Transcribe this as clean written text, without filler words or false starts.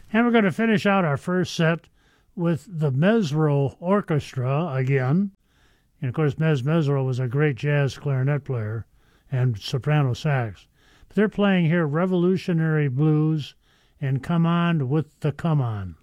And we're going to finish out our first set with the Mesereau Orchestra again. And, of course, Mesereau was a great jazz clarinet player and soprano sax. But they're playing here Revolutionary Blues and Come On with the Come On.